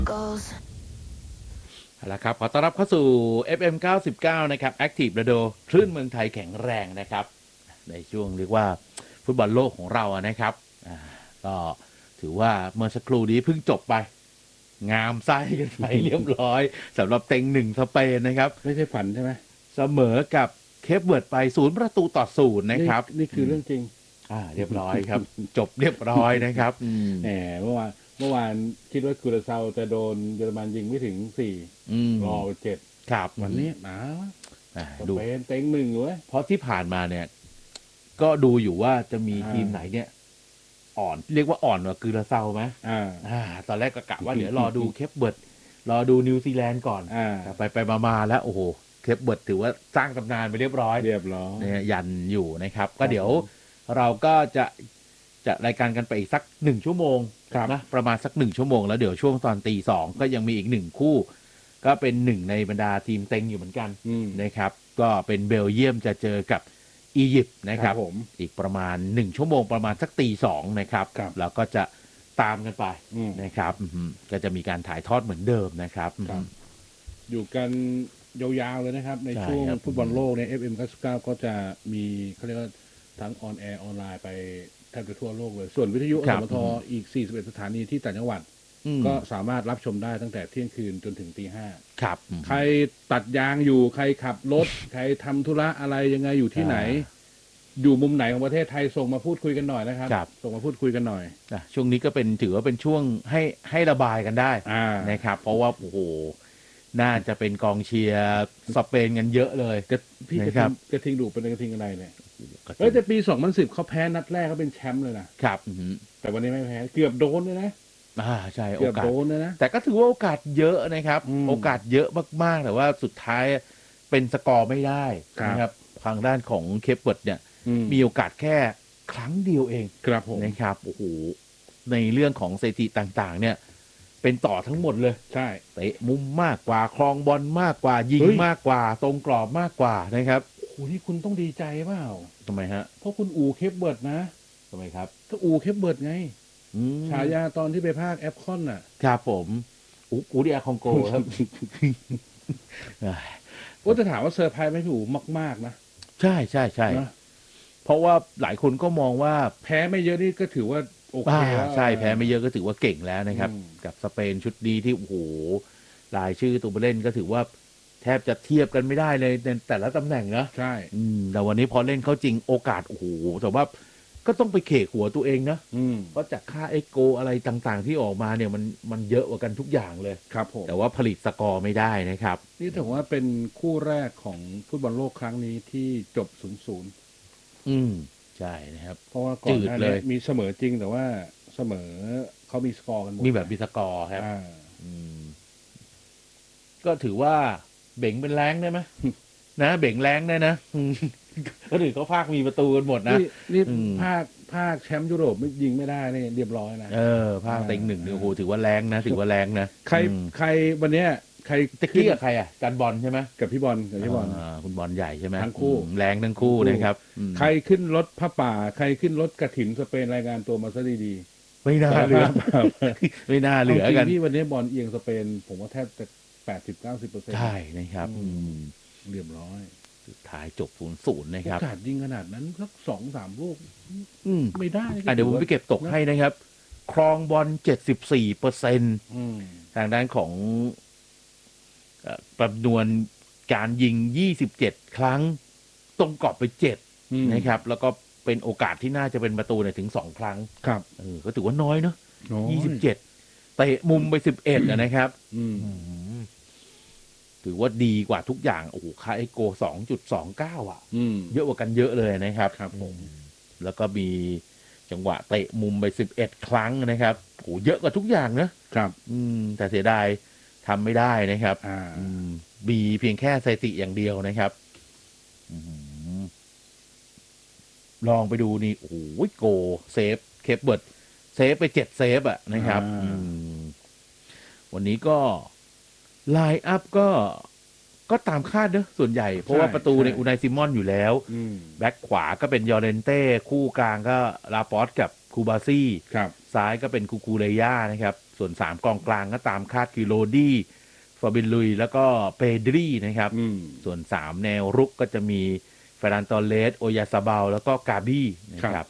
เอาละครับขอต้อนรับเข้าสู่ FM 99นะครับ Active Radio คลื่นเมืองไทยแข็งแรงนะครับในช่วงเรียกว่าฟุตบอลโลกของเรานะครับก็ถือว่าเมื่อสักครู่นี้เพิ่งจบไปงามไส้กันไปเรียบร้อยสำหรับเต็งหนึ่งสเปนนะครับไม่ใช่ฝันใช่ไหมเสมอกับเคปเวิร์ดไป0-0นะครับนี่คือเรื่องจริงเรียบร้อยครับ จบเรียบร้อยนะครับแหมเมื่อวานคิดว่าคูราเซาจะโดนเยอรมันยิงไม่ถึง4รอ7 ครับวันนี้ดูเป็นเต็งหนึ่งเลยเพราะที่ผ่านมาเนี่ยก็ดูอยู่ว่าจะมีทีมไหนเนี่ยอ่อนเรียกว่าอ่อนกว่าคูราเซาไหมตอนแรกก็กะว่าเดี๋ยวรอดูเคปเวิร์ดรอดูนิวซีแลนด์ก่อนไปมาแล้วโอ้โหเคปเวิร์ดถือว่าสร้างตำนานไปเรียบร้อยเนี่ยยันอยู่นะครับก็เดี๋ยวเราก็จะรายการกันไปอีกสัก1 ชั่วโมงนะประมาณสัก1 ชั่วโมงแล้วเดี๋ยวช่วงตอนตี 2ก็ยังมีอีก1 คู่ก็เป็น1ในบรรดาทีมเต็งอยู่เหมือนกันนะครับก็เป็นเบลเยียมจะเจอกับอียิปต์นะครับอีกประมาณ1 ชั่วโมงประมาณสักตี 2นะครับแล้วก็จะตามกันไปนะครับก็จะมีการถ่ายทอดเหมือนเดิมนะครับอยู่กันยาวๆเลยนะครับในช่วงฟุตบอลโลกใน FM 99ก็จะมีเขาเรียกว่าทั้งออนแอร์ออนไลน์ไปแทบจะทั่วโลกเลยส่วนวิทยุอสมทอีก41สถานีที่ต่างจังหวัดก็สามารถรับชมได้ตั้งแต่เที่ยงคืนจนถึงตี 5 ครับใครตัดยางอยู่ใครขับรถใครทำธุระอะไรยังไงอยู่ที่ไหนอยู่มุมไหนของประเทศไทยส่งมาพูดคุยกันหน่อยนะครับส่งมาพูดคุยกันหน่อยช่วงนี้ก็เป็นถือว่าเป็นช่วงให้ระบายกันได้นะครับเพราะว่าโอ้โหน่าจะเป็นกองเชียร์สเปนกันเยอะเลยพี่กระทิงดูเป็นกระทิงอะไรเนี่ยแต่ปี2010เขาแพ้นัดแรกเขาเป็นแชมป์เลยนะครับแต่วันนี้ไม่แพ้เกือบโดนเลยนะใช่เกือบโดนเลยนะแต่ก็ถือว่าโอกาสเยอะนะครับโอกาสเยอะมากๆแต่ว่าสุดท้ายเป็นสกอร์ไม่ได้นะครับทางด้านของเคปเวิร์ดเนี่ยมีโอกาสแค่ครั้งเดียวเองนะครับโอ้โหในเรื่องของสถิติต่างๆเนี่ยเป็นต่อทั้งหมดเลยใช่เตะมุมมากกว่าครองบอลมากกว่ายิงมากกว่าตรงกรอบมากกว่านะครับโอ้โหนี่คุณต้องดีใจเปล่าทำไมฮะเพราะคุณอูเคปเบิร์ดนะทำไมครับก็อูเคปเบิร์ดไงฉายาตอนที่ไปภาคแอปคอนน่ะครับผมอูดิอาคองโกครับจะถามว่าเซอร์ไพรส์ไหมพี่อูมากๆนะใช่ใช่ใช่เพราะว่าหลายคนก็มองว่าแพ้ไม่เยอะนี่ก็ถือว่าโอเคใช่แพ้ไม่เยอะก็ถือว่าเก่งแล้วนะครับกับสเปนชุดดีที่โอ้โหรายชื่อตัวเล่นก็ถือว่าแทบจะเทียบกันไม่ได้เลยในแต่ละตำแหน่งนะใช่แต่วันนี้พอเล่นเข้าจริงโอกาสโอ้โหแต่ว่าก็ต้องไปเขกหัวตัวเองนะเพราะจากค่าเอ็กโกอะไรต่างๆที่ออกมาเนี่ยมันเยอะกว่ากันทุกอย่างเลยครับผมแต่ว่าผลิตสกอร์ไม่ได้นะครับนี่ถือว่าเป็นคู่แรกของฟุตบอลโลกครั้งนี้ที่จบ0-0 ใช่นะครับเพราะว่าก่อนหน้านี้มีเสมอจริงแต่ว่าเสมอเขามีสกอร์กันหมดมีแบบมีสกอร์ครับก็ถือว่าเบ่งเป็นแรงได้ไหมนะเบ่งแรงได้นะก็ถือเขาภาคมีประตูกันหมดนะนี่ภาคแชมป์ยุโรปไม่ยิงไม่ได้นี่เรียบร้อยนะภาคเต็งหนึ่งเนี่ยโอ้โหถือว่าแรงนะถือว่าแรงนะใครวันเนี้ยใครตะกี้กับใครอ่ะการบอลใช่ไหมกับพี่บอลคุณบอลใหญ่ใช่ไหมทั้งคู่แรงทั้งคู่นะครับใครขึ้นรถผ้าป่าใครขึ้นรถกระถินสเปนรายงานตัวมาซะดีๆไม่น่าเหลือไม่น่าเหลือกันพี่วันนี้บอลเอียงสเปนผมว่าแทบจะ80-90% ใช่นะครับเรียบร้อยสุดท้ายจบ0-0นะครับโอกาสยิงขนาดนั้นสัก2-3 ลูกไม่ได้เดี๋ยวผมไปเก็บตกให้นะครับครองบอล74%ทางด้านของจำนวนการยิง27ครั้งตรงกรอบไป7นะครับแล้วก็เป็นโอกาสที่น่าจะเป็นประตูเนี่ยถึง2ครั้งครับก็ถือว่าน้อยเนาะ27เตะมุมไป11นะครับถือว่าดีกว่าทุกอย่างโอ้โหค่าไอโก 2.29 เยอะกว่ากันเยอะเลยนะครับครับผมแล้วก็มีจังหวะเตะมุมไป11ครั้งนะครับโอ้เยอะกว่าทุกอย่างนะครับแต่เสียดายทำไม่ได้นะครับมีเพียงแค่สถิติอย่างเดียวนะครับลองไปดูนี่โอ้โหโกเซฟเคปเบิร์ดเซฟไป7เซฟนะครับวันนี้ก็ไลน์อัพก็ตามคาดเนอะส่วนใหญ่เพราะว่าประตูในอูไนซิมอนอยู่แล้วแบ็คขวาก็เป็นยอร์เรนเต้คู่กลางก็ลาปอสกับคูบาซี่ซ้ายก็เป็นคูคูเรย่านะครับส่วน3กองกลางก็ตามคาดคือโรดี้ฟาบินลุยแล้วก็เปดรีนะครับส่วน3แนวรุกก็จะมีเฟรนันโตเลสโอยาซาบาลแล้วก็กาบี้นะครับ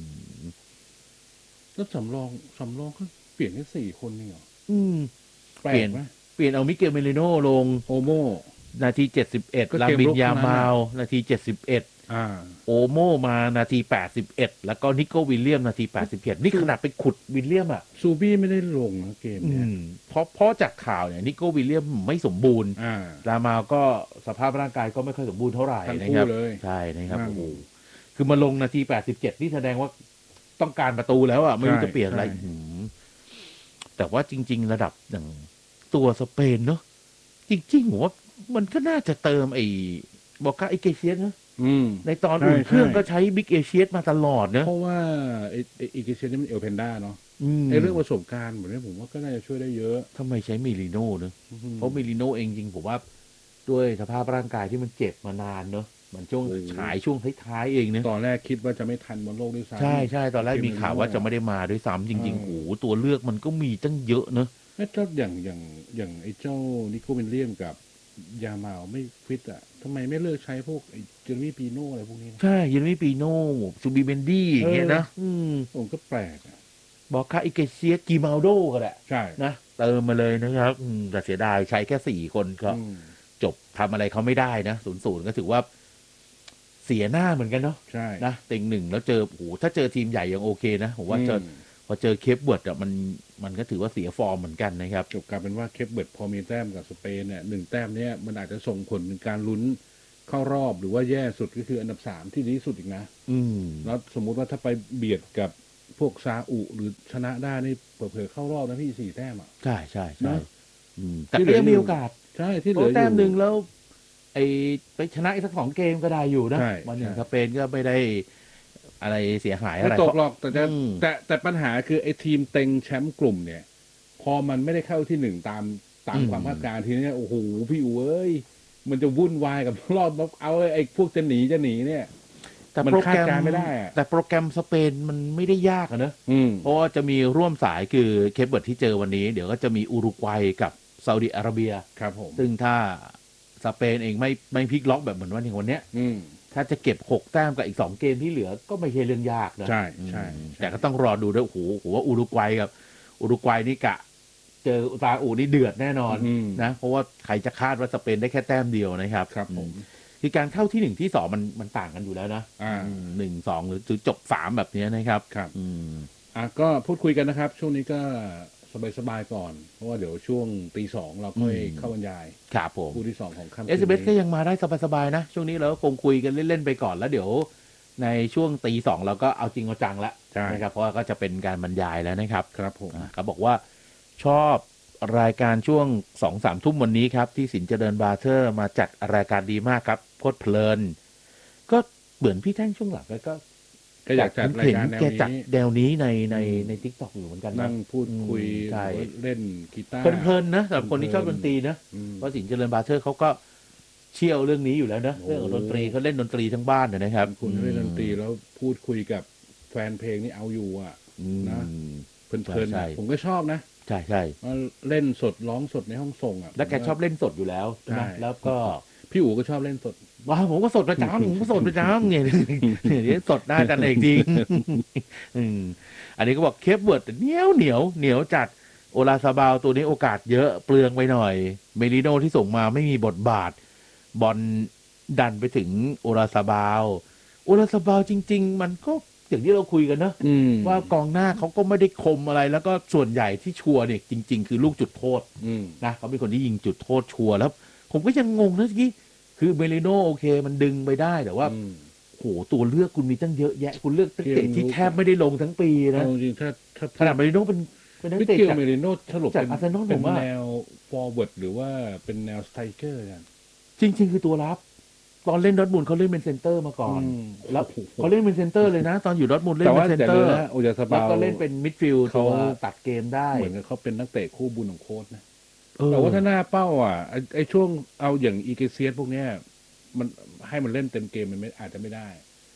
แล้วสำรองเขาเปลี่ยนแค่4 คนนี่เหรอเปลี่ยนเอามิเกลเมลิโนลงโอโมนาที71ลาบินยามาลนาที71โอโมมานาที81แล้วก็นิโก้วิลเลียมนาที81นี่ขนาดไปขุดวิลเลียมซูบี้ไม่ได้ลงนะเกมเนี่ยเพราะจากข่าวเนี่ยนิโก้วิลเลียมไม่สมบูรณ์ลามาก็สภาพร่างกายก็ไม่ค่อยสมบูรณ์เท่าไหร่นะครับใช่นะครับโอ้โหคือมาลงนาที87นี่แสดงว่าต้องการประตูแล้วไม่รู้จะเปลี่ยนอะไรแต่ว่าจริงๆระดับอย่างตัวสเปนเนาะจริงๆผมว่ามันก็น่าจะเติมไอ้บอกก้าไอเกเชียสนะในตอนอุ่นเครื่องก็ใช้บิ๊กเอเชียสมาตลอดนะเพราะว่าไอเกเชียสนี่มันเอลเพนด้าเนาะในเรื่องประสบการณ์แบบนี้ผมว่าก็น่าจะช่วยได้เยอะทำไมใช้มิลิโน่เนอะเพราะมิลิโน่เองจริงผมว่าด้วยสภาพร่างกายที่มันเจ็บมานานเนอะมันช่วงฉายช่วงท้ายๆเองเนี่ยตอนแรกคิดว่าจะไม่ทันบอลโลกด้วยซ้ำใช่ตอนแรกมีข่าวว่าจะไม่ได้มาด้วยซ้ำจริงๆโอ้ตัวเลือกมันก็มีตั้งเยอะเนอะถ้าอย่างไอ้เจ้านิโคลเวิลเลียมกับยามาลไม่ฟิตทำไมไม่เลิกใช้พวกไอ้เจอร์มี่ปีโน่อะไรพวกนี้ใช่เจอร์มี่ปีโน่ซูบิเบนดี้อย่างเงี้ยนะผมก็แปลกบอกค่าอิเกเซียกิมาลโดก็แหละใช่นะเติมมาเลยนะครับแต่เสียดายใช้แค่4 คนก็จบทำอะไรเขาไม่ได้นะ0-0ก็ถือว่าเสียหน้าเหมือนกันเนาะใช่นะเต็ง1แล้วเจอโอ้โหถ้าเจอทีมใหญ่ยังโอเคนะผมว่าพอเจอเคปเบิร์ดมันก็ถือว่าเสียฟอร์มเหมือนกันนะครับจบกลายเป็นว่าเคปเบิร์ดพอมีแต้มกับสเปนเนี่ย1 แต้มเนี่ยมันอาจจะส่งผลถึงการลุ้นเข้ารอบหรือว่าแย่สุดก็คืออันดับ3ที่ดีที่สุดอีกนะแล้วสมมุติว่าถ้าไปเบียดกับพวกซาอุหรือชนะได้นี่เผลอๆเข้ารอบนะพี่4 แต้มใช่แต่ก็ยังมีโอกาสใช่ที่เหลือแต้มหนึ่งแล้วไปชนะอีกสัก2 เกมก็ได้อยู่นะวันอย่างสเปนก็ไม่ได้อะไรเสียหายอะไรไม่ตกหรอกแต่ปัญหาคือไอ้ทีมเต็งแชมป์กลุ่มเนี่ยพอมันไม่ได้เข้าที่1ตามความคาดการณ์ทีนี้โอ้โหพี่อู๋เอ้ยมันจะวุ่นวายกับรอบเอาไอ้พวกจะหนีเนี่ยแต่โปรแกรมไม่ได้แต่โปรแกรมสเปนมันไม่ได้ยากนะเพราะว่าจะมีร่วมสายคือเคปเบิร์ดที่เจอวันนี้เดี๋ยวก็จะมีอุรุกวัยกับซาอุดิอาระเบียครับผมซึ่งถ้าสเปนเองไม่พลิกล็อกแบบเหมือนวันนี้ถ้าจะเก็บ6 แต้มกับอีก2 เกมที่เหลือก็ไม่ใช่เรื่องยากนะใช่แต่ก็ต้องรอดูด้วยโอ้โหว่าอุรุกวัยนี่กะเจอซาอุนี่เดือดแน่นอนนะเพราะว่าใครจะคาดว่าสเปนได้แค่แต้มเดียวนะครับครับผมคือการเข้าที่1ที่2มันต่างกันอยู่แล้วนะ1-2หรือจบ3แบบนี้นะครับครับก็พูดคุยกันนะครับช่วงนี้ก็สบายๆก่อนเพราะว่าเดี๋ยวช่วงตี 2เราค่อยเข้าบรรยายครับผมคู่ที่2ของค่ำ SBS ก็ยังมาได้สบายๆนะช่วงนี้เราก็คงคุยกันเล่นๆไปก่อนแล้วเดี๋ยวในช่วงตี 2เราก็เอาจริงเอาจังแล้วนะครับเพราะว่าก็จะเป็นการบรรยายแล้วนะครับครับผมเขาบอกว่าชอบรายการช่วง 2-3 ทุ่มวันนี้ครับที่สินเจริญบาร์เทอร์มาจัดรายการดีมากครับโคตรเพลินก็เหมือนพี่แท่งช่วงหลังก็อยากจัดรายการแนวนี้จัดแนวนี้ใน TikTok อยู่เหมือนกันนั่งพูดคุยเล่นกีตาร์เพลินๆนะสำหรับคนที่ชอบดนตรีนะเพราะสินเจริญบาร์เทอร์เขาก็เชี่ยวเรื่องนี้อยู่แล้วนะเรื่องดนตรีเขาเล่นดนตรีทั้งบ้านนะครับคุณเล่นดนตรีแล้วพูดคุยกับแฟนเพลงนี่เอาอยู่นะเพลินๆผมก็ชอบนะใช่เล่นสดร้องสดในห้องส่งแล้วแกชอบเล่นสดอยู่แล้วนะแล้วก็พี่อู๋ก็ชอบเล่นสดว้าผมก็สดประจำผมก็สดประจำเนี่ยสดได้กันเองจริงอันนี้ก็บอกเคปเวิร์ดเหนียวจัดโอลาซาบาลตัวนี้โอกาสเยอะเปลืองไปหน่อยเมลิโนที่ส่งมาไม่มีบทบาทบอลดันไปถึงโอลาซาบาลจริงๆมันก็อย่างที่เราคุยกันนะว่ากองหน้าเขาก็ไม่ได้คมอะไรแล้วก็ส่วนใหญ่ที่ชัวร์เนี่ยจริงๆคือลูกจุดโทษนะเขาเป็นคนที่ยิงจุดโทษชัวร์แล้วผมก็ยังงงนะที่คือเมลิโนโอเคมันดึงไปได้แต่ว่าโหตัวเลือกคุณมีตั้งเยอะแยะคุณเลือกนักเตะที่แทบไม่ได้ลงทั้งปีนะจริงถ้าขนาดเมลิโนเป็นนักเตะจากเมลิโนสรุปเป็นอาร์เซนอลผมว่าแนวฟอร์เวิร์ดหรือว่าเป็นแนวสไตรเกอร์กันจริงๆคือตัวรับตอนเล่นดอร์ทมุนด์เขาเล่นเป็นเซนเตอร์มาก่อนแล้วเขาเล่นเป็นเซนเตอร์เลยนะตอนอยู่ดอร์ทมุนด์เล่นเป็นเซนเตอร์แล้วก็เล่นเป็นมิดฟิลด์ตัวตัดเกมได้เหมือนกับเขาเป็นนักเตะคู่บุญของโค้ชนะแต่ว่าถ้าหน้าเป้าไอ้ช่วงเอาอย่างอีเกเซียสพวกเนี้ยมันให้มันเล่นเต็มเกมมันไม่อาจจะไม่ได้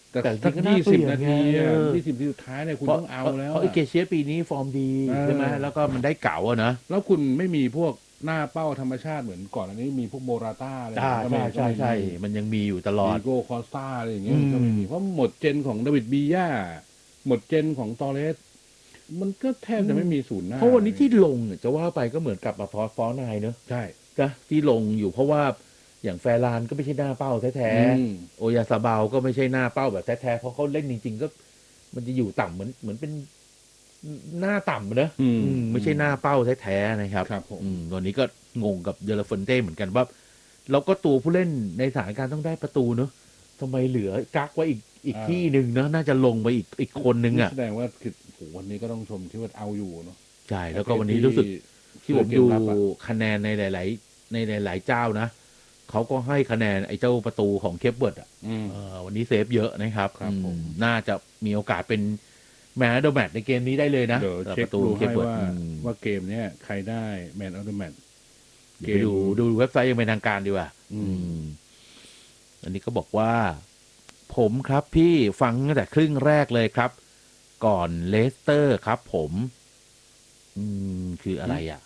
แต่สัก20 นาที20 นาทีสุดท้ายเนี่ยคุณต้องเอาแล้วเพราะเอเกเชียปีนี้ฟอร์มดีใช่ไหมแล้วก็มันได้เก๋าอะนะแล้วคุณไม่มีพวกหน้าเป้าธรรมชาติเหมือนก่อนอันนี้มีพวกโมราต้าอะไรใช่มันยังมีอยู่ตลอดดิโก้คอสตาอะไรอย่างเงี้ยก็ไม่มีเพราะหมดเจนของดาวิดบีย่าหมดเจนของตอเรสมันก็แทบจะไม่มีศูนย์หน้าเพราะวันนี้ที่ลงจะว่าไปก็เหมือนกับมาฟอร์นายเนอะใช่นะที่ลงอยู่เพราะว่าอย่างแฟร์ลานก็ไม่ใช่หน้าเป้าแท้ๆโอยาซาบาวก็ไม่ใช่หน้าเป้าแบบแท้ๆเพราะเขาเล่นจริงๆก็มันจะอยู่ต่ำเหมือนเป็นหน้าต่ำนะไม่ใช่หน้าเป้าแท้ๆนะครับวันนี้ก็งงกับเดลฟอนเต้เหมือนกันว่าเราก็ตัวผู้เล่นในสถานการณ์ต้องได้ประตูเนอะทำไมเหลือกักไว้อีกที่หนึ่งนะน่าจะลงไปอีกคนนึงอ่ะแสดงว่าคือวันนี้ก็ต้องชมที่ว่าเอาอยู่เนาะใช่แล้วก็วันนี้รู้สึกที่ผมดูคะแนนในหลายเจ้านะเขาก็ให้คะแนนไอ้เจ้าประตูของเคปเบิร์ดอ่ะวันนี้เซฟเยอะนะครับน่าจะมีโอกาสเป็นแมนออฟเดอะแมตช์ในเกมนี้ได้เลยนะประตูเคปเบิร์ดว่าเกมเนี้ยใครได้แมนออฟเดอะแมตช์ดูเว็บไซต์ยังเป็นทางการดีกว่าอันนี้ก็บอกว่าผมครับพี่ฟังตั้งแต่ครึ่งแรกเลยครับก่อนเลสเตอร์ครับผมคืออะไรอ่ะ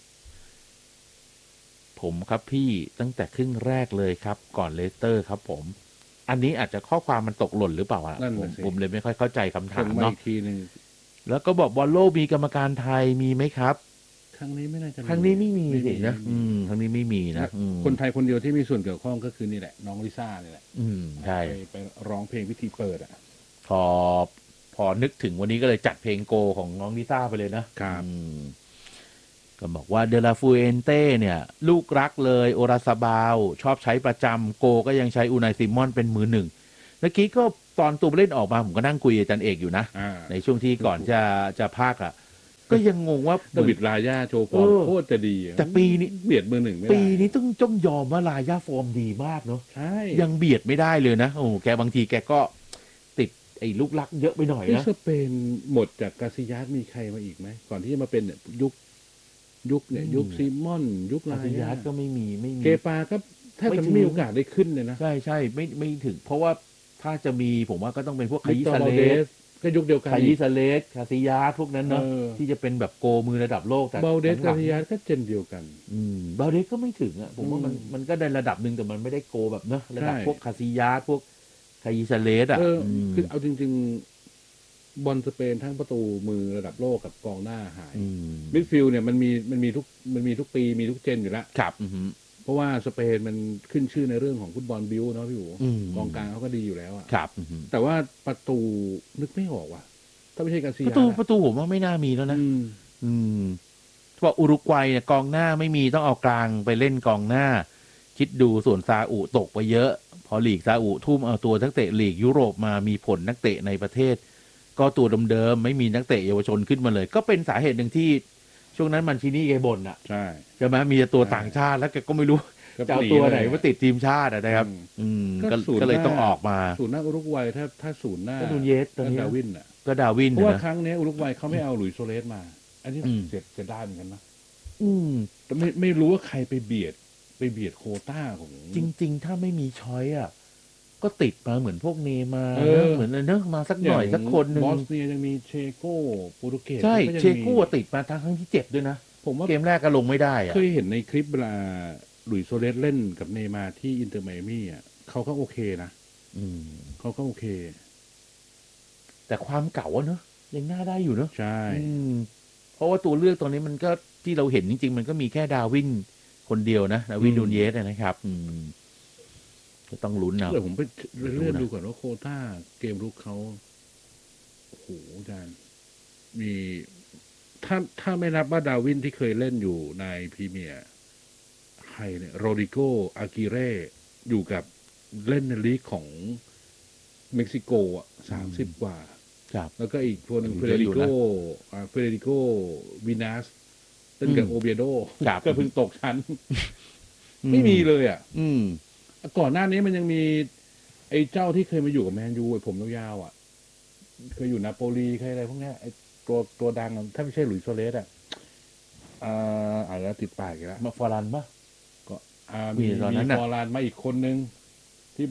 ผมครับพี่ตั้งแต่ครึ่งแรกเลยครับก่อนเลสเตอร์ครับผมอันนี้อาจจะข้อความมันตกหล่นหรือเปล่าอ่ะผมเลยไม่ค่อยเข้าใจคำถามเนาะแล้วก็บอกบอลโลกมีกรรมการไทยมีไหมครับครั้งนี้ไม่น่าจะครั้งนี้ไม่มีสินะครั้งนี้ไม่มีนะคนไทยคนเดียวที่มีส่วนเกี่ยวข้องก็คือนี่แหละน้องลิซ่านี่แหละใช่ไปร้องเพลงพิธีเปิดอ่ะพอนึกถึงวันนี้ก็เลยจัดเพลงโกของน้องลิซ่าไปเลยนะครับก็บอกว่าเดลาฟูเอนเต้เนี่ยลูกรักเลยโอราซาบาวชอบใช้ประจำโกก็ยังใช้อูไนซิมอนเป็นมือหนึ่งเมื่อกี้ก็ตอนตัวเล่นออกมาผมก็นั่งคุยกับอาจารย์เอกอยู่นะในช่วงที่ก่อนจะพากอ่ะก็ยังงงว่าดาวิดลายาโชว์ฟอร์มโคตรจะดีแต่ปีนี้เบียดมือหนึ่งไม่ได้ปีนี้ต้องยอมว่าลายาฟอร์มดีมากเนาะใช่ยังเบียดไม่ได้เลยนะโอ้แกบางทีแกก็ติดไอ้ลูกลักเยอะไปหน่อยนะสเปนหมดจากกาซิยัสมีใครมาอีกไหมก่อนที่จะมาเป็นเนี่ยยุคยุคซิมอนยุคลายาก็ไม่มีเกปาก็แทบจะไม่มีโอกาสได้ขึ้นเลยนะใช่ไม่ถึงเพราะว่าถ้าจะมีผมว่าก็ต้องเป็นพวกคายิซาเลสก็ยุคเดียวกันคายิซาเลสคาซิยาพวกนั้นเนาะที่จะเป็นแบบโกมือระดับโลกแต่เบลเดสคาซิยาก็เจนเดียวกันเบลเดสก็ไม่ถึงอ่ะผมว่ามันก็ได้ระดับหนึ่งแต่มันไม่ได้โกแบบเนาะระดับพวกคาซิยาพวกคายิซาเลสอ่ะคือเอาจริงๆบอลสเปนทั้งประตูมือระดับโลกกับกองหน้าหายมิดฟิลด์เนี่ยมันมีทุกปีมีทุกเจนอยู่แล้วครับเพราะว่าสเปนมันขึ้นชื่อในเรื่องของฟุตบอลบิวเนาะพี่หูกองกลางเขาก็ดีอยู่แล้วอ่ะครับแต่ว่าประตูนึกไม่ออกว่ะถ้าไม่ใช่กาซิยาประตูผมว่าไม่น่ามีแล้วนะเพราะอุรุกวัยเนี่ยกองหน้าไม่มีต้องเอากลางไปเล่นกองหน้าคิดดูส่วนซาอุตกไปเยอะพอลีกซาอุทุ่มเอาตัวนักเตะลีกยุโรปมามีผลนักเตะในประเทศก็ตัวเดิมๆไม่มีนักเตะเยาวชนขึ้นมาเลยก็เป็นสาเหตุหนึ่งที่ช่วงนั้นมันชินี่แกบ่นอ่ะใช่ไหมมีตัวต่างชาติแล้วแกก็ไม่รู้จะเอาตัวไหนมาติดทีมชาตินะครับก็เลยต้องออกมาศูนย์หน้าอุรุกวัยถ้าศูนย์หน้านูนเยสตอนนี้ดาวินอ่ะก็ดาวินเพราะว่าครั้งนี้อุรุกวัยเขาไม่เอาหลุยส์โซเลสมาอันนี้เสียดายเหมือนกันนะแต่ไม่รู้ว่าใครไปเบียดโควต้าของจริงๆถ้าไม่มีช้อยอ่ะก็ติดมาเหมือนพวกเนมาเหมือนเลยเนอะมาสักหน่อยสักคนหนึ่งบอสเนียยังมีเชโก้โปรตุเกสใช่เชโก้ติดมาทั้งที่เจ็บด้วยนะผมว่าเกมแรกก็ลงไม่ได้อะเคยเห็นในคลิปเวลาหลุยส์โซเลสเล่นกับเนมาที่อินเตอร์ไมอามี่อ่ะเขาก็โอเคนะเขาก็โอเคแต่ความเก่าเนอะยังน่าได้อยู่เนอะใช่เพราะว่าตัวเลือกตอนนี้มันก็ที่เราเห็นจริงๆมันก็มีแค่ดาวินคนเดียวนะดาวินนูนเยสนะครับก็ต้องลุ้นนะเดี๋ยวผมไปเลื่อนดูก่อนว่าโควต้าเกมรุกเขาโอ้โหอาจารย์มีถ้าไม่นับว่าดาวินที่เคยเล่นอยู่ในพรีเมียร์ใครเนี่ยโรดิโกอากิเร่อยู่กับเล่นในลีกของเม็กซิโกอ่ะ30 กว่าแล้วก็อีกคนหนึ่งเฟเดริโกวินัสเล่นกับโอเบียโดก็เพิ่งตกชั้นไม่มีเลยอ่ะก่อนหน้านี้มันยังมีไอ้เจ้าที่เคยมาอยู่กับแมนยูไอ้ผมยาวๆอ่ะเคยอยู่นาโปลีเคยอะไรพวกเนี้ยไอ้ตัวดังถ้าไม่ใช่หลุยส์โซเลสอ่ะอาจจะติดปากอีกแล้วมาฟอรันปะก็มีฟอรันมาอีกคนนึงที่แบบ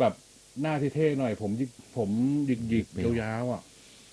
หน้าเท่ๆหน่อย ผมหยิกยาวๆอ่ะ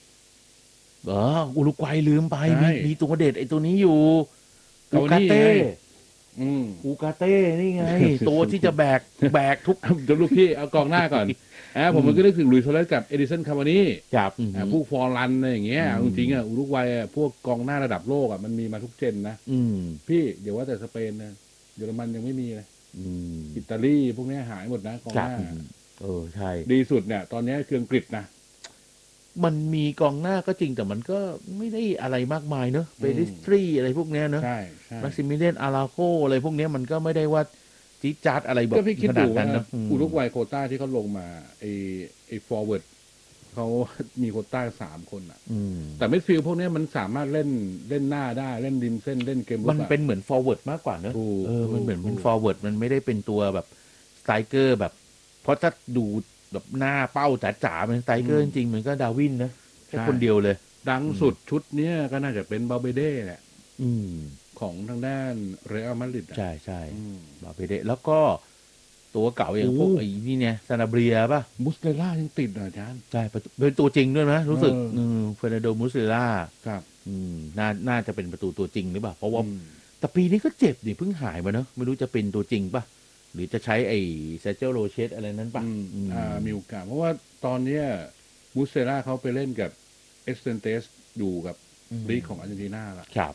อุรุกวัยลืมไปใช่มีตัวเด็ดไอ้ตัวนี้อยู่เอาอูกานี่เต้ไง อืมอูกาเต้นี่ไง ตัวที่จะแบกทุกจะลูกพี่เอากองหน้าก่อนผมมันก็นึกถึงลุยส์ โซเลสกับเอดิสันคาวานี่จับพวกฟอร์รันอะไรอย่างเงี้ยอืมจริงๆอ่ะอุรุกวัยอ่ะพวกกองหน้าระดับโลกอ่ะมันมีมาทุกเจนนะอืมพี่เดี๋ยวว่าแต่สเปนนะเยอรมันยังไม่มีเลยอืมอิตาลีพวกเนี้ยหายหมดนะกองจัหบน้าใช่ดีสุดเนี่ย ตอนเนี้ยคืออังกฤษนะมันมีกองหน้าก็จริงแต่มันก็ไม่ได้อะไรมากมายเนอะเปริสตรีอะไรพวกเนี้ยเนอะใช่ใช่แม็กซิมิเลียนอาราโคอะไรพวกเนี้ยมันก็ไม่ได้ว่าจี๊ดจ๊าดอะไรแบบก็พี่คิดขนาดูดนั้นว่านะอุรุกวัยโควต้าที่เขาลงมาไอฟอร์เวิร์ดเขามีโควต้า3 คนอ่ะอืมแต่มิดฟิลด์พวกเนี้ยมันสามารถเล่นหน้าได้เล่นริมเส้นเล่นเกมรุกมันอะเป็นเหมือนฟอร์เวิร์ดมากกว่าเนอะถูกมันเหมือนถูกเป็นฟอร์เวิร์ดมันไม่ได้เป็นตัวแบบสไตรเกอร์แบบ เพราะถ้าดูแบบหน้าเป้าจ๋าๆเป็นสไตรเกอร์จริงๆมันก็ดาร์วินนะแค่คนเดียวเลยดังสุดชุดเนี้ยก็น่าจะเป็นบาเบเด้แหละอืมของทางด้านเรอัลมาดริดอะใช่ใช่อืมบาเปเดะแล้วก็ตัวเก่าอย่างพวกโอ้ไอ้นี่เนี่ยซานาเบรียป่ะมุสเลล่ายังติดเหรออาจารย์ใช่เป็นตัวจริงด้วยนะรู้สึกเออเฟรนันโดมูสเซล่าครับน่าจะเป็นประตูตัวจริงหรือเปล่าเพราะว่าอืมแต่ปีนี้ก็เจ็บนี่เพิ่งหายมาเนอะไม่รู้จะเป็นตัวจริงป่ะ หรือจะใช้ไอ้เซเจโรเชสอะไรนั้นป่ะมีโอกาสเพราะว่าตอนเนี้ยมุสเลล่าเขาไปเล่นกับเอสเตนเตสอยู่กับลีกของอาร์เจนตินาละครับ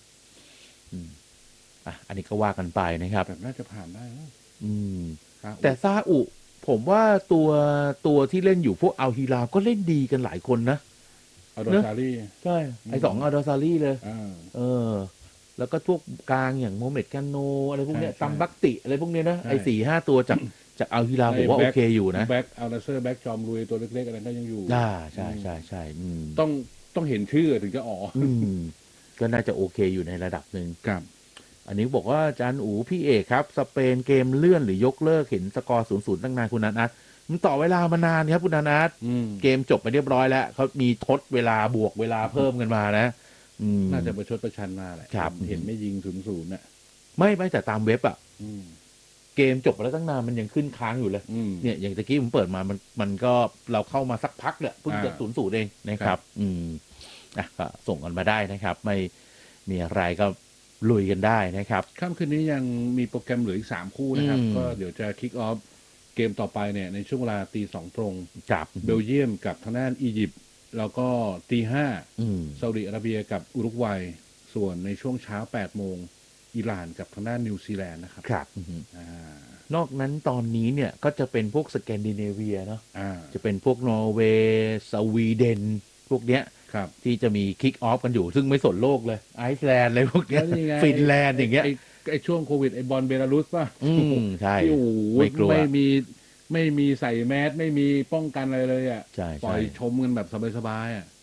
อันนี้ก็ว่ากันไปนะครับแบบน่าจะผ่านได้นะ ครับแต่ซาอุผมว่าตัวที่เล่นอยู่พวกอัลฮิลาลก็เล่นดีกันหลายคนนะเอาโดซารีใช่ไอสองอัลดอซารีเลยอ่าแล้วก็พวกกลางอย่างโมเมดกานโนอะไรพวกเนี้ยใช่ตัมบักติอะไรพวกเนี้ยนะใช่ไอ4-5 ตัวจากอัลฮิลาลผมว่าไอ้โอแบ็คเคอยู่นะแบ็กอัลนาเซอร์แบ็กจอมลุยตัวเล็กๆอะไรก็ยังอยู่ใช่อืมต้องเห็นชื่อถึงจะอ๋ออืมก็น่าจะโอเคอยู่ในระดับหนึ่งครับอันนี้บอกว่าอาจารย์อูพี่เอกครับ สเปนเกมเลื่อนหรือยกเลิกเห็นสกอร์0-0ตั้งนานคุณนันอัตมันต่อเวลามานานครับคุณนันอัตอืมเกมจบไปเรียบร้อยแล้วเขามีทดเวลาบวกเวลาเพิ่มกันมานะน่าจะประชดประชันมาแหละครับเห็นไม่ยิง0-0น่ะไม่แต่ตามเว็บอะอืมเกมจบไปแล้วตั้งนานมันยังขึ้นค้างอยู่เลยอืมเนี่ยอย่างตะกี้ผมเปิดมามันก็เราเข้ามาสักพักเนี่ยเพิ่งจะอ่า 0-0เองนะคครัรับบก็ส่งกันมาได้นะครับ ไม่มีอะไรก็ลุยกันได้นะครับค่ำคืนนี้ยังมีโปรแกรมเหลืออีก3 คู่นะครับอืมก็เดี๋ยวจะคิกออฟเกมต่อไปเนี่ยในช่วงเวลาตี 2 ตรงจับเบลเยียมกับทางด้านอียิปต์แล้วก็ตีอืม 5ซาอุดิอาระเบียกับอุรุกวัย ส่วนในช่วงเช้า8 โมงอิหร่านกับทางด้านนิวซีแลนด์นะครับครับอ่านอกนั้นตอนนี้เนี่ยก็จะเป็นพวกสแกนดิเนเวียเนาะอ่าจะเป็นพวกนอร์เวย์สวีเดนพวกเนี้ยครับที่จะมีคิกออฟกันอยู่ ซึ่งไม่สนโลกเลยไอซ์แลนด์อะไรพวกเนี้ยแล้วนี่ไงฟินแลนด์อย่างเงี้ยไอ้ช่วงโควิดไอ้บอลเบลารุสป่ะใช่ที่โอ้โหไม่กลัวไม่มีใส่แมสไม่มีป้องกันอะไรเลยอ่ะใช่ปล่อยใช่ชมกันแบบสบายๆอ่ะ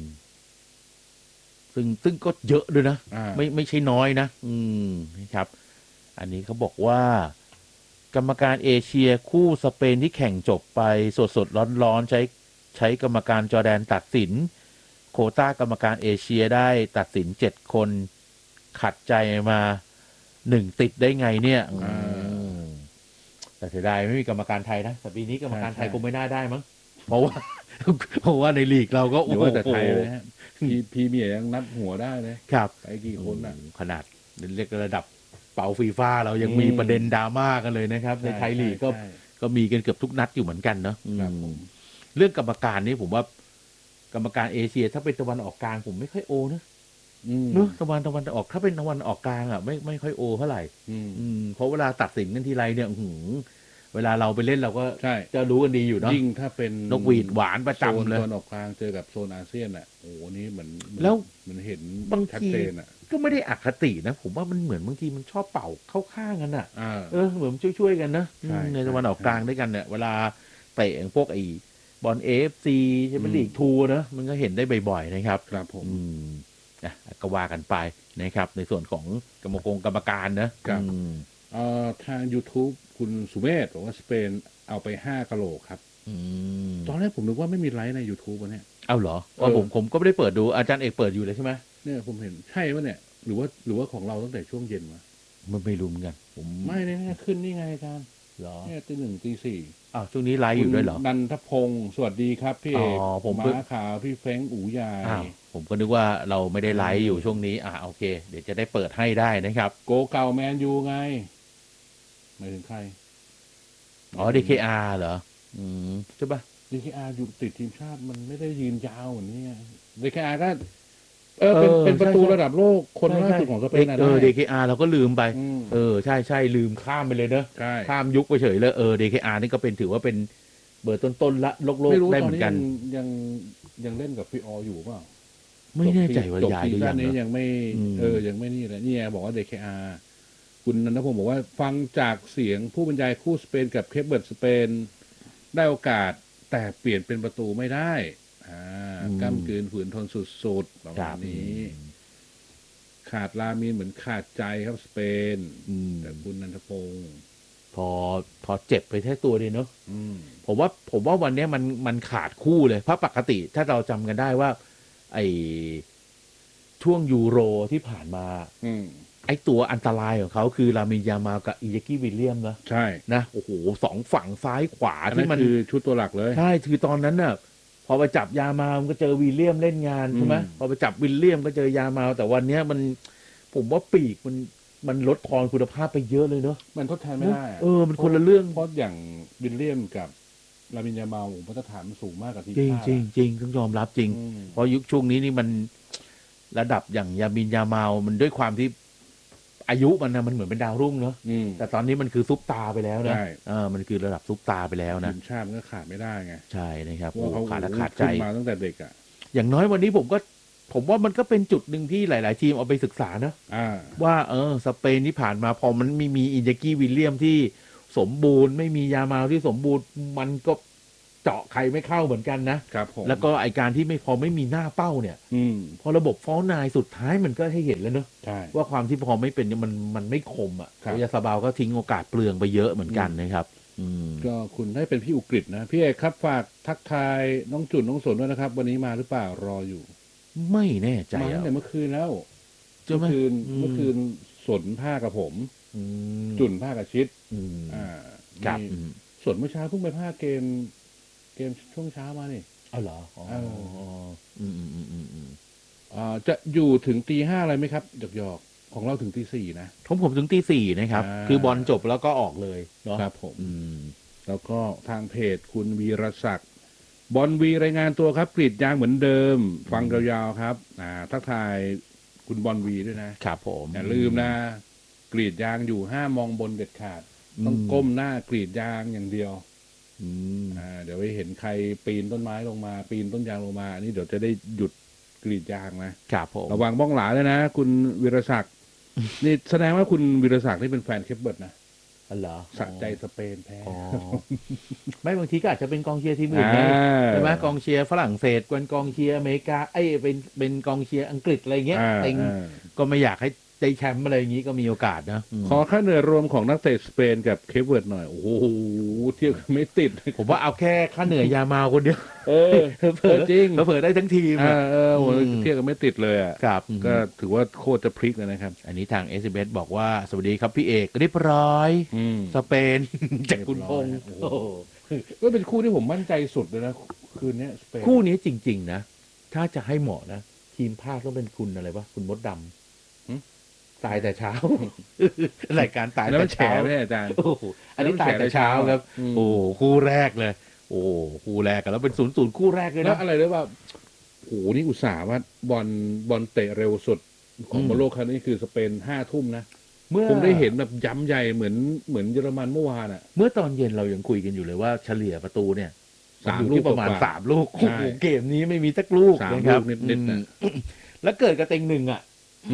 ซึ่งก็เยอะด้วยนะอ่าไม่ใช่น้อยนะนะครับ อันนี้เขาบอกว่า กรรมการเอเชียคู่สเปนที่แข่งจบไปสดๆร้อนๆใช้กรรมการจอร์แดนตัดสิน โควต้ากรรมการเอเชียได้ตัดสิน7 คนขัดใจมา1 ติดได้ไงเนี่ยแต่เสียดายไม่มีกรรมการไทยนะแต่ปีนี้กรรมการไทยคงไม่น่าได้มั้งเพราะว่าในลีกเราก็หรือว่าแต่ไทยเลยฮะพีเมียร์ยังนัดหัวได้เลยครับไปกี่คนอ่ะขนาดเรียกระดับเป่าฟีฟ่าเรายังมีประเด็นดราม่ากันเลยนะครับ ในไทยลีกก็มีกันเกือบทุกนัดอยู่เหมือนกันเนาะครับผมเรื่องกรรมการนี่ผมว่า กรรมการเอเชียถ้าเป็นตะวันออกกลางผมไม่ค่อยโอนะเนอะตะวันออกถ้าเป็นตะวันออกกลางอ่ะไม่ค่อยโอเท่าไหร่เพราะเวลาตัดสินกันทีไรเนี่ยเวลาเราไปเล่นเราก็ใช่จะรู้กันดีอยู่เนาะยิ่งถ้าเป็นนกหวีดหวานประโซนจำเลยตะวันออกกลางเจอกับโซนอาเซียนอ่ะโอ้โหนี่เหมือนแล้วมันเห็นบางชัดทีเจนอ่ะก็ไม่ได้อคตินะผมว่ามันเหมือนบางทีมันชอบเป่าเข้าข้างกันอ่ะอ่าเหมือนช่วยๆกันนะใช่ในตะวันออกกลางด้วยกันเนี่ยเวลาเตะพวกไอ้บอลAFC ใช่ไหมลีกทูนะมันก็เห็นได้บ่อยๆนะครับครับผมก็ว่ากันไปนะครับ ในส่วนของกรรมการนะครับทาง YouTube คุณสุเมธบอกว่าสเปนเอาไป5 กะโหลกครับ ตอนแรกผมนึกว่าไม่มีไลฟ์ใน YouTube วะเนี่ยเอาเหรอว่าผมก็ไม่ได้เปิดดูอาจารย์เอกเปิดอยู่เลยใช่ไหมเนี่ยผมเห็นใช่ปะเนี่ย หรือว่าของเราตั้งแต่ช่วงเย็นวะมันไม่รู้เหมือนกันผมไม่เนี่ยขึ้นนี่ไงอาจารย์เหรอเนี่ยตี 1 ตี 4 อ้าวช่วงนี้ไลฟ์อยู่ด้วยเหรอนันทพงศ์สวัสดีครับพี่เอกผมม้าขาวพี่เฟ้งอู๋ใหญ่ผมก็นึกว่าเราไม่ได้ไลฟ์อยู่ช่วงนี้โอเคเดี๋ยวจะได้เปิดให้ได้นะครับโกเก่าแมนยูไงหมายถึงใคร DKR เหรอใช่ป่ะ DKR อยู่ติดทีมชาติมันไม่ได้ยืนยาวเหมือนนี้ DKR ก็เป็นประตูระดับโลกคนล่าสุดของสเปนนะ DKR เราก็ลืมไปใช่ลืมข้ามไปเลยเนอะข้ามยุคไปเฉยเลยDKR นี่ก็เป็นถือว่าเป็นเบอร์ต้นๆละโลกได้เหมือนกันยังเล่นกับพี่ออยู่เปล่าไม่แน่ใจว่าย้ายหรือยังนี้ยังไม่ยังไม่นี่แหละนี่บอกว่า DKR คุณนันทพงศ์บอกว่าฟังจากเสียงผู้บรรยายคู่สเปนกับเคปเบิร์ดสเปนได้โอกาสแต่เปลี่ยนเป็นประตูไม่ได้ก้ำกืนฝืนทนสุดๆประมาณนี้ขาดลามีนเหมือนขาดใจครับสเปนแต่คุณนันทพงศ์พอเจ็บไปแค่ตัวเดียวเนอะผมว่าวันนี้มันขาดคู่เลยเพราะปกติถ้าเราจำกันได้ว่าไอช่วงยูโรที่ผ่านมาไอตัวอันตรายของเขาคือลามินยามากับอิเยกี้วิลเลียมนะใช่นะโอ้โห2ฝั่งซ้ายขวาที่มันคือชุดตัวหลักเลยใช่คือตอนนั้นน่ะพอไปจับยามามันก็เจอวิลเลียมเล่นงานใช่ไหมพอไปจับวิลเลียมก็เจอยามาแต่วันนี้ผมว่าปีกมันลดทอนคุณภาพไปเยอะเลยเนอะมันทดแทนไม่ได้มันคนละเรื่องเพราะอย่างวิลเลียมกับลามินยามามาตรฐานมันสูงมากกับทีมชาติจริงต้องยอมรับจริงเพราะยุคช่วงนี้นี่มันระดับอย่างยามินยามามันด้วยความที่อายุมันเหมือนเป็นดาวรุ่งเนอะแต่ตอนนี้มันคือซุปตาไปแล้วนะมันคือระดับซุปตาไปแล้วนะทีมชาติมันก็ขาดไม่ได้ไงใช่นะครับขาดใจมาตั้งแต่เด็กอย่างน้อยวันนี้ผมว่ามันก็เป็นจุดหนึ่งที่หลายๆทีมเอาไปศึกษานะว่าสเปนที่ผ่านมาพอมันไม่มีอินเจกี้วิลเลียมที่สมบูรณ์ไม่มียามาที่สมบูรณ์มันก็เจาะใครไม่เข้าเหมือนกันนะครับแล้วก็ไอการที่พอไม่มีหน้าเป้าเนี่ยพอระบบฟอลนายสุดท้ายมันก็ให้เห็นแล้วเนอะว่าความที่พอไม่เป็นมันไม่คมยาซาบาวก็ทิ้งโอกาสเปลืองไปเยอะเหมือนกันนะครับก็คุณได้เป็นพี่อุกฤษนะพี่เอกครับฝากทักทายน้องจุนน้องสนด้วยนะครับวันนี้มาหรือเปล่ารออยู่ไม่แน่ใจมาตั้งแต่เมื่อคืนแล้วเมื่อคืนสนผ้ากับผมจุนผ้ากับชิดครับสนเมื่อเช้าเพิ่งไปผ้าเกมช่วงเช้ามานี่เหรอจะอยู่ถึงตี 5อะไรไหมครับหยอกของเราถึงตี 4นะผมถึงตี 4นะครับคือบอลจบแล้วก็ออกเลยเนาะครับผมแล้วก็ทางเพจคุณวีรศักดิ์บอลวีรายงานตัวครับกรีดยางเหมือนเดิมฟังยาวๆครับทักทายคุณบอลวีด้วยนะครับผมอย่าลืมนะกรีดยางอยู่ห้ามองบนเด็ดขาดต้องก้มหน้ากรีดยางอย่างเดียวเดี๋ยวไปเห็นใครปีนต้นไม้ลงมาปีนต้นยางลงมาอันนี้เดี๋ยวจะได้หยุดกรีดยางนะครับผมระวังบ้องหลาเลยนะคุณวีรศักดิ์นี่แสดงว่าคุณวีรศักดิ์นี่เป็นแฟนเคปเบิร์ดนะเหรอสะใจสเปนแพ้ไม่บางทีก็อาจจะเป็นกองเชียร์ทีมอื่นไงใช่ไหมกองเชียร์ฝรั่งเศสกองเชียร์อเมริกาเป็นกองเชียร์อังกฤษอะไรเงี้ยก็ไม่อยากให้ได้แชมป์อะไรอย่างนี้ก็มีโอกาสนะขอค่าเหนื่อยรวมของนักเตะสเปนกับเคปเวิร์ดหน่อยโอ้โหเทียบไม่ติดผมว่าเอาแค่ค่าเหนื่อยยามาคนเดียวเผื่อจริงเผื่อได้ทั้งทีมเทียบกันไม่ติดเลยครับก็ถือว่าโคตรจะพลิกเลยนะครับอันนี้ทาง SMS บอกว่าสวัสดีครับพี่เอกเรียบร้อยสเปนจากคุณพงษ์ก็เป็นคู่ที่ผมมั่นใจสุดเลยนะคืนนี้สเปนคู่นี้จริงๆนะถ้าจะให้เหมาะนะทีมภาคต้องเป็นคุณอะไรวะคุณมดดำตายแต่เช้ารายการตายแต่เช้าอาจารย์อันนี้ตายแต่เช้าครับโอ้คู่แรกเลยโอ้คู่แรกกันแล้วเป็น0-0คู่แรกเลยนะแล้วอะไรด้วยว่าโอ้นี่อุตส่าห์ว่าบอลเตะเร็วสุดของบอลโลกครั้งนี้คือสเปน5 ทุ่มนะผมได้เห็นแบบย้ำใหญ่เหมือนเยอรมันเมื่อวานอ่ะเมื่อตอนเย็นเรายังคุยกันอยู่เลยว่าเฉลี่ยประตูเนี่ย3 ลูกประมาณ3 ลูกเกมนี้ไม่มีสักลูกนะครับนิดๆนะแล้วเกิดกระเต็ง1อ่ะ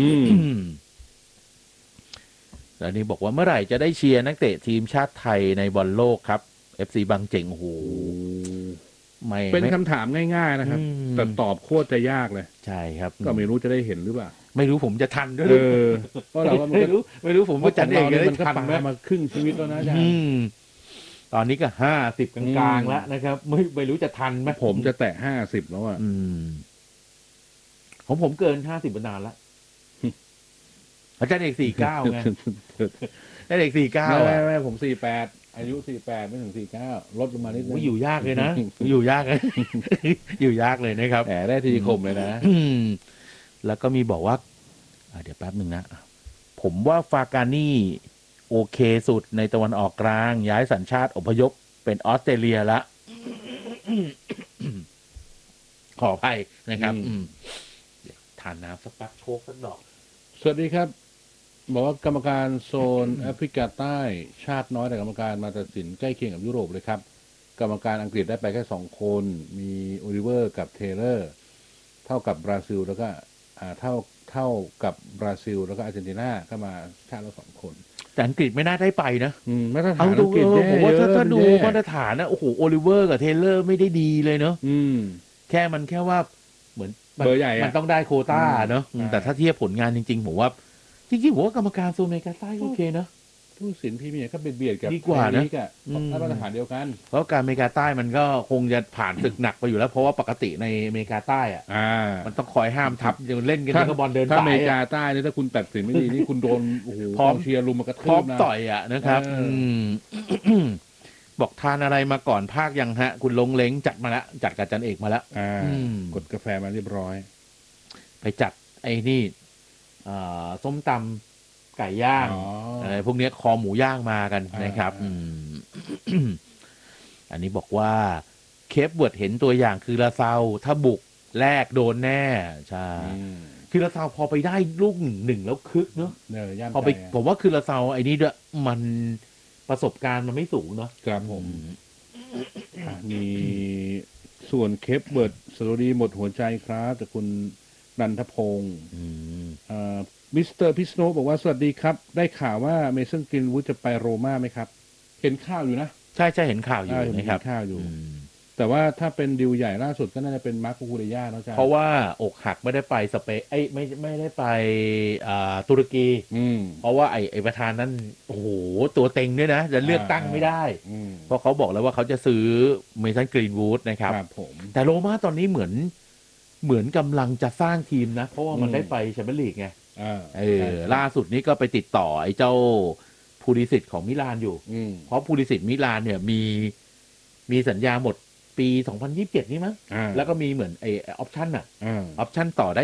แล้วนี่บอกว่าเมื่อไหร่จะได้เชียร์นักเตะทีมชาติไทยในบอลโลกครับ FC บางเจ๋งโอ้โหไม่เป็นคำถามง่ายๆนะครับแต่ตอบโคตรจะยากเลยใช่ครับก็ไม่รู้จะได้เห็นหรือเปล่าไม่รู้ผมจะทันด้วยเพราะเราไม่รู้ผมว่าจัดเองมันก็ปามาครึ่งชีวิตแล้วนะอาจารย์ตอนนี้ก็50กลางๆแล้วนะครับไม่รู้จะทันไหมผมจะแตะ50แล้วอ่ะผมเกิน50นานแล้วอาจารย์เอก49ไงอาจารย์เอก49 ไม่ผม48 อายุ 48 ไม่ถึง 49 ลดลงมานิดนึงอยู่ยากเลยนะ อยู่ยากเลย อยู่ยากเลยนะครับแหมได้ทีคมเลยนะแล้วก็มีบอกว่าเดี๋ยวแป๊บหนึ่งนะ ผมว่าฟากานี่โอเคสุดในตะวันออกกลาง ย้ายสัญชาติอพยพเป็นออสเตรเลียละ ขออภัยนะครับเดี๋ยวทานน้ำสักแป๊บโชกสักดอกสวัสดีครับ บอกว่ากรรมการโซนแอฟริกาใต้ชาติน้อยแต่กรรมการมาตัดสินใกล้เคียงกับยุโรปเลยครับ กรรมการอังกฤษได้ไปแค่2 คน มีโอลิเวอร์กับเทเลอร์ เท่ากับบราซิลแล้วก็เท่ากับบราซิลแล้วก็อาร์เจนตินาก็มาชาติละ2 คนแต่อังกฤษไม่น่าได้ไปนะมาตรฐาเอานดูอังกฤษแย่ผมว่าถ้าดูเยอะมาตรฐานนะโอ้โหโอลิเวอร์กับเทเลอร์ไม่ได้ดีเลยเนอะ แค่ว่าเหมือนเบอร์ใหญ่อะมันต้องได้โควต้าเนอะใช่แต่ถ้าเทียบผลงานจริงๆผมว่ากรรมการโซนอเมริกาใต้โอเคนะผู้ตัดสินพรีเมียร์ก็เบียดกับดีกว่านะไทยลีกอะได้มาตรฐานเดียวกันเพราะการอเมริกาใต้มันก็คงจะผ่านศึกหนักไปอยู่แล้วเพราะว่าปกติในอเมริกาใต้อะมันต้องคอยห้ามทับเล่นกันถ้าก็บอลเดินถ้าสาอเมยริกาอะใต้เนี่ยถ้าคุณตัดสินไม่ดีนี่คุณโดนโอ้โหพร้อมกงเชียร์ลุมมากระทืพร้อมบนะต่อยอ่ะนะครับ บอกทานอะไรมาก่อนภาคยังฮะ คุณลงเล้งจัดมาแล้วจัดกับจันเอกมาแล้วกดกาแฟมาเรียบร้อยไปจัดไอ้นี่ส้มตำไก่ย่างอ๋อออะไรพวกเนี้ยคอหมูย่างมากันนะครับ อันนี้บอกว่าเคปเวิร์ดเห็นตัวอย่างคือลาซาวถ้าบุกแรกโดนแน่ใช่คือลาซาวพอไปได้ลูกหนึ่งแล้วคึกเนอะย่านพอไปใจอะผมว่าคือลาซาวไอ้นี่ด้วยมันประสบการณ์มันไม่สูงเนาะครับผมมีส่วนเคปเบิร์ดสวัสดีหมดหัวใจครับจากคุณนันทพงศ์มิสเตอร์พิสโนบอกว่าสวัสดีครับ ได้ข่าวว่าเมสันกรีนวูดจะไปโรม่าไหมครับ เห็นข่าวอยู่นะใช่เห็นข่าวอยู่เห็นนะครับข่าวอยู่ แต่ว่าถ้าเป็นดิวใหญ่ล่าสุดก็น่าจะเป็นมาร์โคคูเรย่าเนาะจ๊ะเพราะว่าอกหักไม่ได้ไปสเปนไม่ได้ไปตุรกีเพราะว่าไอ้ประธานนั้นโอ้โหตัวเต็งด้วยนะจะเลือกตั้งไม่ได้เพราะเขาบอกแล้วว่าเขาจะซื้อเมสันกรีนวูดนะครับ แต่โรม่าตอนนี้เหมือนกำลังจะสร้างทีมนะ เพราะว่ามันได้ไปแชมเปี้ยนลีกไงล่าสุดนี้ก็ไปติดต่อไอ้เจ้าพูลิสิตของมิลานอยู่เพราะพูลิสิตมิลานเนี่ยมีสัญญาหมดปี 2027 นี่มั้งแล้วก็มีเหมือนไอ้ออปชั่นออปชั่นต่อได้